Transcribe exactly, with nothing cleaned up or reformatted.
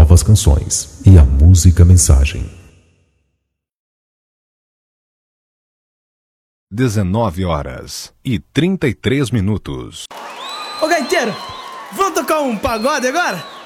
novas canções e a música mensagem. dezenove horas e trinta e três minutos. Ô gaiteiro, vamos tocar um pagode agora?